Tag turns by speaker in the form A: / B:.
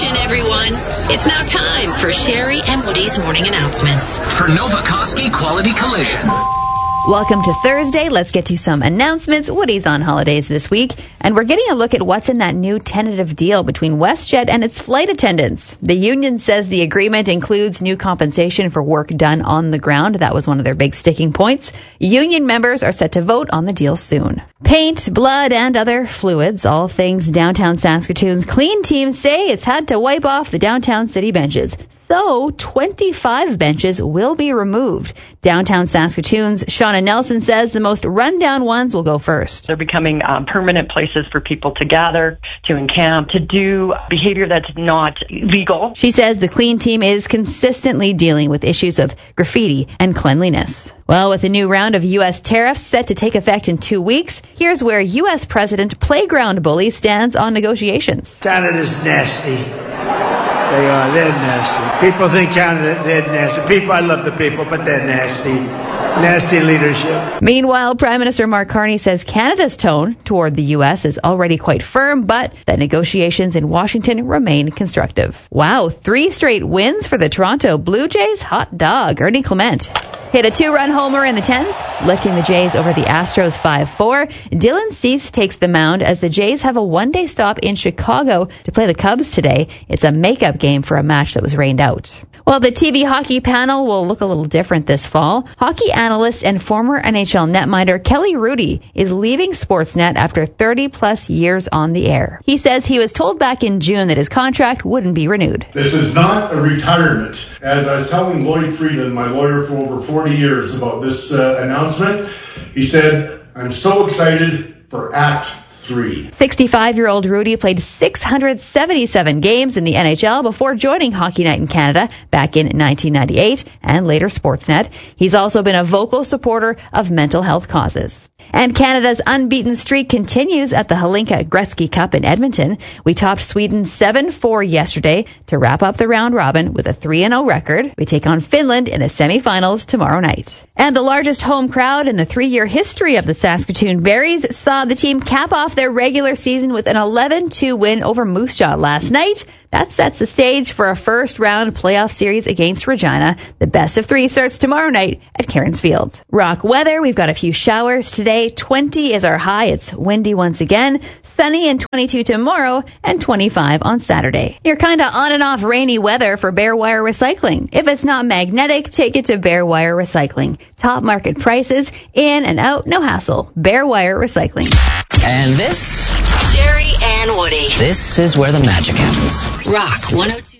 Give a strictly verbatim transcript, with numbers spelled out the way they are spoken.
A: Attention, everyone. It's now time for Sherry and Woody's morning announcements.
B: For Novokoski Quality Collision.
C: Welcome to Thursday. Let's get to some announcements. Woody's on holidays this week, and we're getting a look at what's in that new tentative deal between WestJet and its flight attendants. The union says the agreement includes new compensation for work done on the ground. That was one of their big sticking points. Union members are set to vote on the deal soon. Paint, blood, and other fluids, all things downtown Saskatoon's clean team say it's had to wipe off the downtown city benches. So twenty-five benches will be removed. Downtown Saskatoon's Shauna Nelson says the most rundown ones will go first.
D: They're becoming um, permanent places for people to gather, to encamp, to do behavior that's not legal.
C: She says the clean team is consistently dealing with issues of graffiti and cleanliness. Well, with a new round of U S tariffs set to take effect in two weeks, here's where U S President Playground Bully stands on negotiations.
E: Canada's nasty. They are. They're nasty. People think Canada, they're nasty. People, I love the people, but they're nasty. Nasty leadership.
C: Meanwhile, Prime Minister Mark Carney says Canada's tone toward the U S is already quite firm, but that negotiations in Washington remain constructive. Wow, three straight wins for the Toronto Blue Jays? Hot dog. Ernie Clement hit a two-run homer in the tenth, lifting the Jays over the Astros five four. Dylan Cease takes the mound as the Jays have a one-day stop in Chicago to play the Cubs today. It's a makeup game for a match that was rained out. Well, the T V hockey panel will look a little different this fall. Hockey analyst and former N H L netminder Kelly Hrudey is leaving Sportsnet after thirty plus years on the air. He says he was told back in June that his contract wouldn't be renewed.
F: This is not a retirement. As I was telling Lloyd Friedman, my lawyer for over forty years, about this uh, announcement, he said, I'm so excited for Act Three.
C: sixty-five-year-old Hrudey played six hundred seventy-seven games in the N H L before joining Hockey Night in Canada back in nineteen ninety-eight and later Sportsnet. He's also been a vocal supporter of mental health causes. And Canada's unbeaten streak continues at the Hlinka Gretzky Cup in Edmonton. We topped Sweden seven four yesterday to wrap up the round robin with a three and oh record. We take on Finland in the semifinals tomorrow night. And the largest home crowd in the three-year history of the Saskatoon Berries saw the team cap off their regular season with an eleven two win over Moose Jaw last night. That sets the stage for a first-round playoff series against Regina. The best of three starts tomorrow night at Cairns Field. Rock weather, we've got a few showers today. twenty is our high. It's windy once again. Sunny and twenty-two tomorrow and twenty-five on Saturday. You're kind of on and off rainy weather for Bare Wire Recycling. If it's not magnetic, take it to Bare Wire Recycling. Top market prices, in and out, no hassle. Bare Wire Recycling.
B: And this?
A: Sherry and Woody.
B: This is where the magic happens.
A: Rock one oh two.